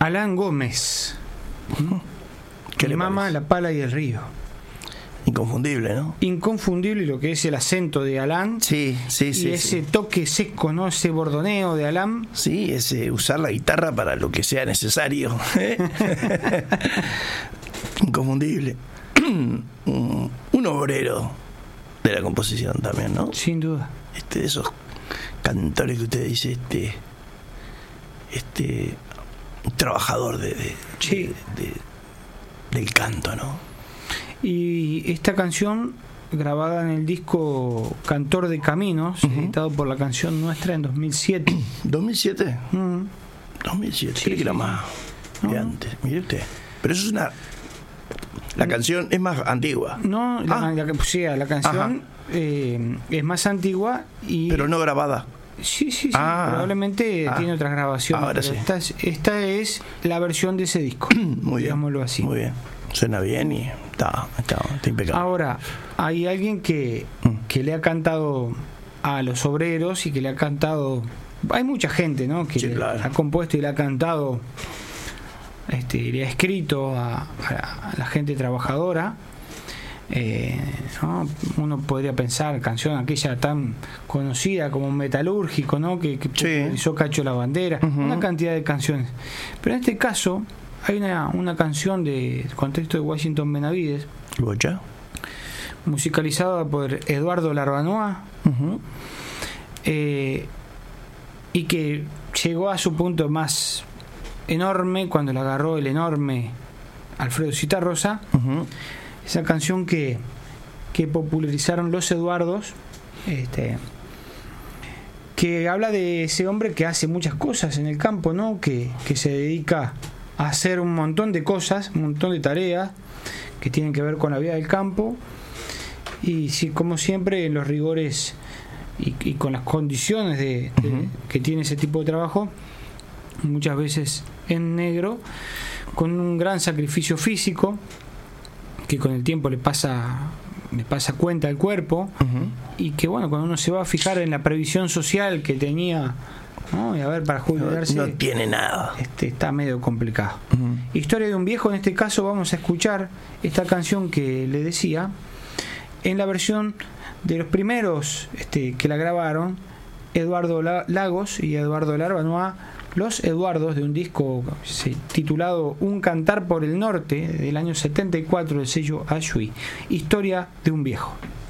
Alan Gómez. ¿Qué le Mama, parece? la pala y el río. Inconfundible, ¿no? Inconfundible lo que es el acento de Alan. Sí, Y ese toque seco, ¿no? Ese bordoneo de Alan. Sí, ese usar la guitarra para lo que sea necesario. Inconfundible. Un obrero de la composición también, ¿no? Sin duda. De esos cantores que usted dice, un trabajador Sí. del canto, ¿no? Y esta canción, grabada en el disco Cantor de Caminos, editado por La Canción Nuestra en 2007. ¿2007? 2007, Sí, creo que era sí. más de antes. Mire usted. Pero eso es la canción es más antigua. No, la canción es más antigua y... Pero no grabada. Sí, probablemente tiene otras grabaciones. Ahora pero sí. Esta es la versión de ese disco. Muy bien. Digámoslo así. Muy bien. Suena bien y está impecable. Ahora, hay alguien que le ha cantado a los obreros y que le ha cantado... Hay mucha gente, ¿no? Que claro. ha compuesto y le ha cantado, le ha escrito a la gente trabajadora. ¿No? Uno podría pensar canción aquella tan conocida como Metalúrgico, ¿no? que popularizó Cacho la Bandera, una cantidad de canciones, pero en este caso hay una canción de contexto de Washington Benavides, ¿Bocha? musicalizada por Eduardo Larbanois, y que llegó a su punto más enorme cuando la agarró el enorme Alfredo Zitarrosa. Esa canción que popularizaron los Eduardos, que habla de ese hombre que hace muchas cosas en el campo, ¿no? Que se dedica a hacer un montón de cosas, un montón de tareas que tienen que ver con la vida del campo, y sí, como siempre, en los rigores y con las condiciones que tiene ese tipo de trabajo, muchas veces en negro, con un gran sacrificio físico que con el tiempo le pasa cuenta al cuerpo, y que bueno, cuando uno se va a fijar en la previsión social que tenía, ¿no? Y a ver, para jubilarse no tiene nada, está medio complicado. Historia de un viejo. En este caso vamos a escuchar esta canción que le decía en la versión de los primeros que la grabaron, Eduardo Lagos y Eduardo Larbanois, los Eduardos, de un disco titulado Un Cantar por el Norte del año 74 del sello Ashui. Historia de un viejo.